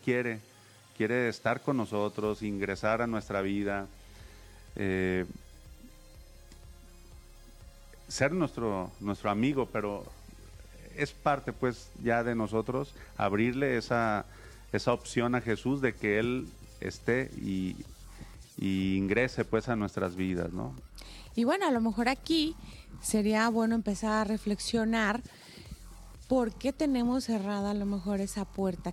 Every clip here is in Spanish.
quiere estar con nosotros, ingresar a nuestra vida, ser nuestro amigo, pero es parte pues ya de nosotros abrirle esa opción a Jesús de que Él esté y ingrese pues a nuestras vidas, ¿no? Y bueno, a lo mejor aquí sería bueno empezar a reflexionar por qué tenemos cerrada a lo mejor esa puerta,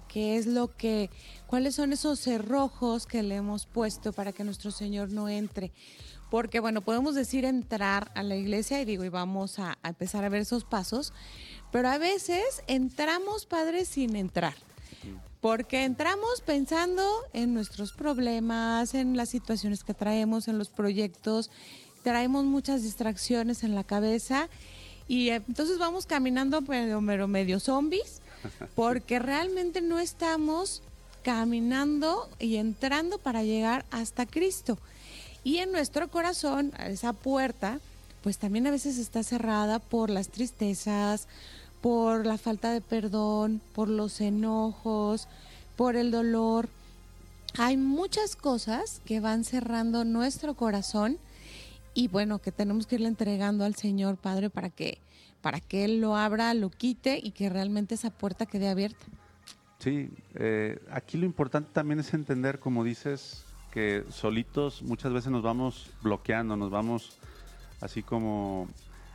cuáles son esos cerrojos que le hemos puesto para que nuestro Señor no entre. Porque bueno, podemos decir entrar a la iglesia y vamos a empezar a ver esos pasos, pero a veces entramos, Padre, sin entrar. Porque entramos pensando en nuestros problemas, en las situaciones que traemos, en los proyectos, traemos muchas distracciones en la cabeza y entonces vamos caminando medio zombies porque realmente no estamos caminando y entrando para llegar hasta Cristo. Y en nuestro corazón, esa puerta, pues también a veces está cerrada por las tristezas, por la falta de perdón, por los enojos, por el dolor. Hay muchas cosas que van cerrando nuestro corazón y bueno, que tenemos que irle entregando al Señor Padre para que Él lo abra, lo quite y que realmente esa puerta quede abierta. Sí, aquí lo importante también es entender, como dices, que solitos muchas veces nos vamos bloqueando, nos vamos así como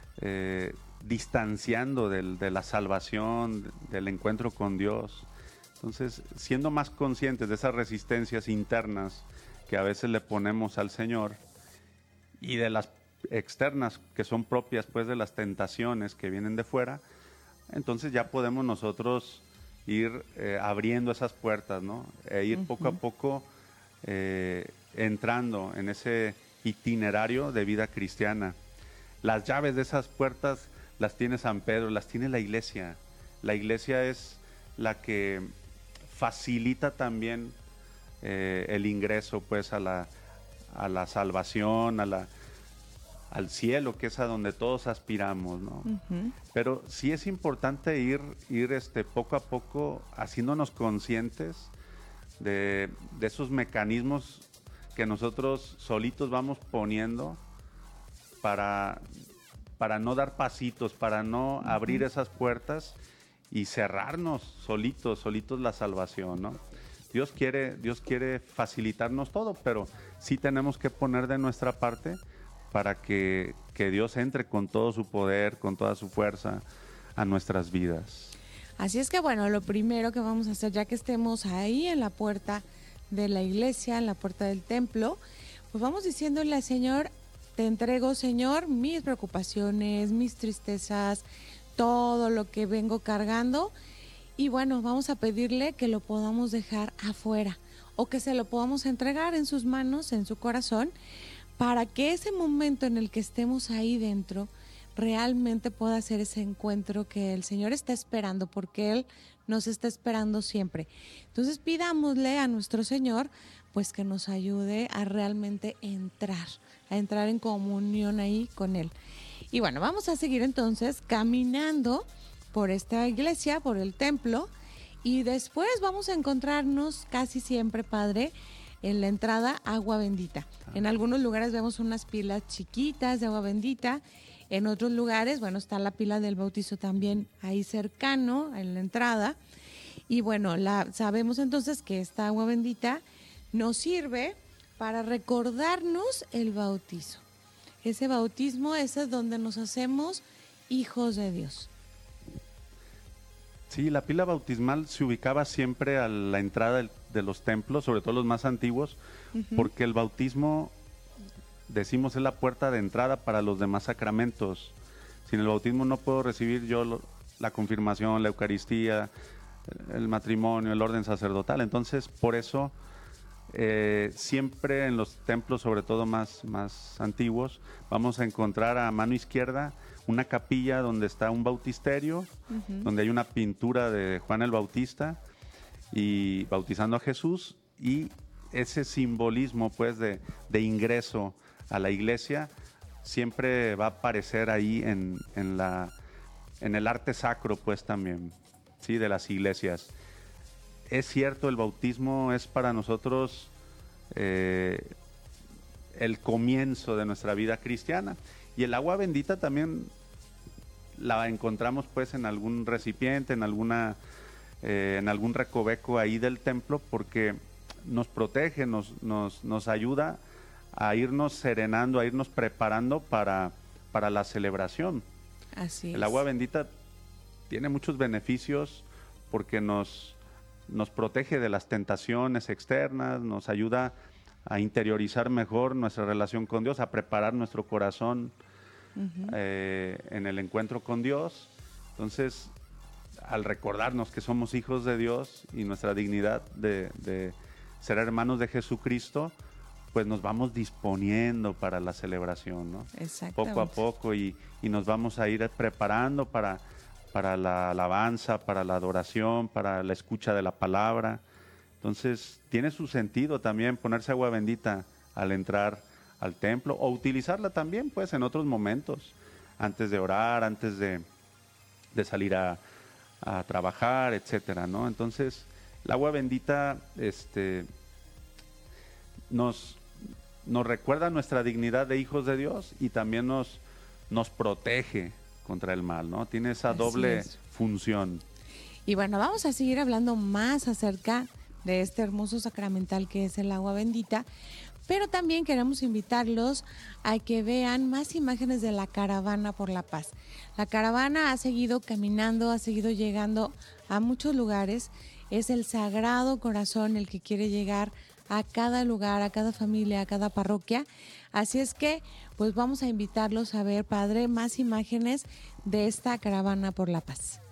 distanciando de la salvación, del encuentro con Dios. Entonces, siendo más conscientes de esas resistencias internas que a veces le ponemos al Señor y de las externas que son propias pues de las tentaciones que vienen de fuera, entonces ya podemos nosotros ir abriendo esas puertas, ¿no? E ir poco a poco entrando en ese itinerario de vida cristiana. Las llaves de esas puertas las tiene San Pedro, las tiene la iglesia. La iglesia es la que facilita también el ingreso pues a la salvación, al cielo, que es a donde todos aspiramos, ¿no? Pero sí es importante ir poco a poco haciéndonos conscientes de esos mecanismos que nosotros solitos vamos poniendo para no dar pasitos, para no abrir esas puertas y cerrarnos solitos la salvación, ¿no? Dios quiere facilitarnos todo, pero sí tenemos que poner de nuestra parte para que Dios entre con todo su poder, con toda su fuerza a nuestras vidas. Así es que bueno, lo primero que vamos a hacer, ya que estemos ahí en la puerta de la iglesia, en la puerta del templo, pues vamos diciéndole al Señor: te entrego, Señor, mis preocupaciones, mis tristezas, todo lo que vengo cargando. Y bueno, vamos a pedirle que lo podamos dejar afuera o que se lo podamos entregar en sus manos, en su corazón, para que ese momento en el que estemos ahí dentro realmente pueda ser ese encuentro que el Señor está esperando, porque Él nos está esperando siempre. Entonces pidámosle a nuestro Señor pues que nos ayude a realmente a entrar en comunión ahí con Él. Y bueno, vamos a seguir entonces caminando por esta iglesia, por el templo, y después vamos a encontrarnos casi siempre, Padre, en la entrada agua bendita. En algunos lugares vemos unas pilas chiquitas de agua bendita, en otros lugares, bueno, está la pila del bautizo también ahí cercano, en la entrada, y bueno, sabemos entonces que esta agua bendita nos sirve para recordarnos el bautizo. Ese bautismo, ese es donde nos hacemos hijos de Dios. Sí, la pila bautismal se ubicaba siempre a la entrada de los templos, sobre todo los más antiguos, porque el bautismo, decimos, es la puerta de entrada para los demás sacramentos. Sin el bautismo no puedo recibir yo la confirmación, la Eucaristía, el matrimonio, el orden sacerdotal. Entonces, por eso, siempre en los templos, sobre todo más antiguos, vamos a encontrar a mano izquierda una capilla donde está un bautisterio, donde hay una pintura de Juan el Bautista y bautizando a Jesús, y ese simbolismo pues de ingreso a la iglesia siempre va a aparecer ahí en el arte sacro pues también, ¿sí? De las iglesias. es cierto, el bautismo es para nosotros el comienzo de nuestra vida cristiana. Y el agua bendita también la encontramos pues en algún recipiente, en algún recoveco ahí del templo, porque nos protege, nos ayuda a irnos serenando, a irnos preparando para la celebración. Así es. El agua bendita tiene muchos beneficios porque nos protege de las tentaciones externas, nos ayuda a interiorizar mejor nuestra relación con Dios, a preparar nuestro corazón en el encuentro con Dios. Entonces, al recordarnos que somos hijos de Dios y nuestra dignidad de ser hermanos de Jesucristo, pues nos vamos disponiendo para la celebración, ¿no? Poco a poco y nos vamos a ir preparando para la alabanza, para la adoración, para la escucha de la palabra. Entonces, tiene su sentido también ponerse agua bendita al entrar al templo o utilizarla también, pues, en otros momentos, antes de orar, antes de salir a trabajar, etcétera, ¿no? Entonces, el agua bendita nos recuerda nuestra dignidad de hijos de Dios y también nos protege contra el mal, ¿no? Tiene esa doble función. Y bueno, vamos a seguir hablando más acerca de este hermoso sacramental que es el agua bendita, pero también queremos invitarlos a que vean más imágenes de la Caravana por la Paz. La caravana ha seguido caminando, ha seguido llegando a muchos lugares. Es el Sagrado Corazón el que quiere llegar a cada lugar, a cada familia, a cada parroquia. Así es que, pues vamos a invitarlos a ver, Padre, más imágenes de esta Caravana por la Paz.